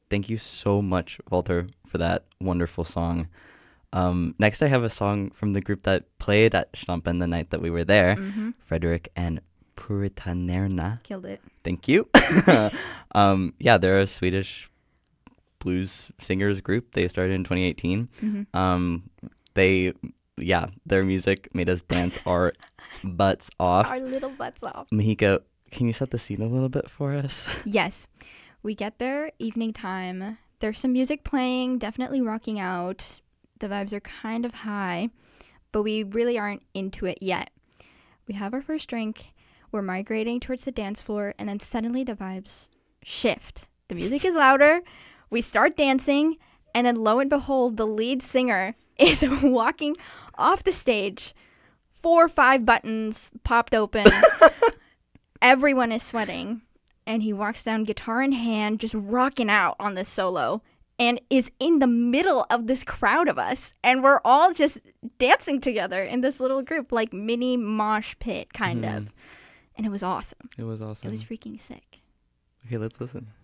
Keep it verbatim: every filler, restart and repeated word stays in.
thank you so much, Walter, for that wonderful song. Um, next, I have a song from the group that played at Stampen the night that we were there, Mm-hmm. Frederick and Puritanerna. Killed it. Thank you. um, yeah, they're a Swedish blues singers group. They started in twenty eighteen. Mm-hmm. Um, they, yeah, their music made us dance our butts off. Our little butts off. Mahika, can you set the scene a little bit for us? Yes. We get there evening time. There's some music playing, definitely rocking out. The vibes are kind of high, but we really aren't into it yet. We have our first drink. We're migrating towards the dance floor, and then suddenly the vibes shift. The music is louder. We start dancing, and then lo and behold, the lead singer is walking off the stage. Four or five buttons popped open. Everyone is sweating. And he walks down, guitar in hand, just rocking out on this solo, and is in the middle of this crowd of us. And we're all just dancing together in this little group, like mini mosh pit, kind Mhm. of. And it was awesome. It was awesome. It was freaking sick. Okay, let's listen.